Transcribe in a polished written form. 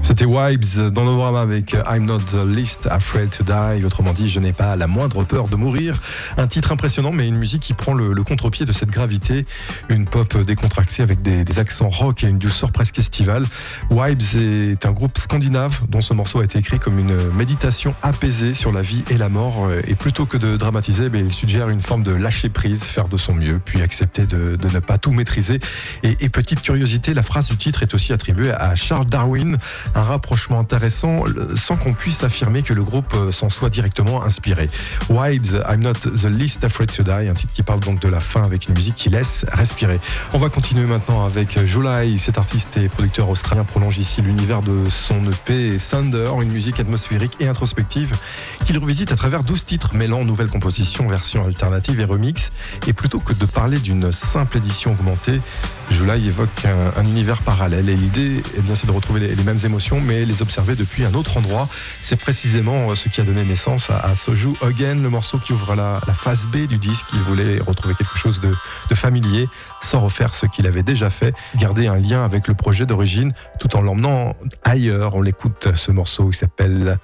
C'était Vibes dans Novorama avec I'm Not the Least Afraid to Die, autrement dit je n'ai pas la moindre peur de mourir. Un titre impressionnant mais une musique qui prend le contre-pied de cette gravité, une pop décontractée avec des accents rock et une douceur presque estivale. Vibes est un groupe scandinave dont ce morceau a été écrit comme une méditation apaisée sur la vie et la mort, et plutôt que de dramatiser, il suggère une forme de lâcher prise, faire de son mieux, puis accepter de ne pas tout maîtriser. Et petite curiosité, la phrase du titre est aussi attribuée à Charles Darwin. Un rapprochement intéressant sans qu'on puisse affirmer que le groupe s'en soit directement inspiré. Vibes, I'm Not the Least Afraid to Die, un titre qui parle donc de la fin avec une musique qui laisse respirer. On va continuer maintenant avec July. Cet artiste et producteur australien prolonge ici l'univers de son EP Thunder, une musique atmosphérique et introspective qu'il revisite à travers 12 titres mêlant nouvelles compositions, versions alternatives et remix. Et plutôt que de parler d'une simple édition augmentée, July évoque un univers parallèle et l'idée, c'est de retrouver les mêmes émotions mais les observer depuis un autre endroit. C'est précisément ce qui a donné naissance à So You Again, le morceau qui ouvre la phase B du disque. Il voulait retrouver quelque chose de familier sans refaire ce qu'il avait déjà fait, garder un lien avec le projet d'origine tout en l'emmenant ailleurs. On l'écoute, ce morceau qui s'appelle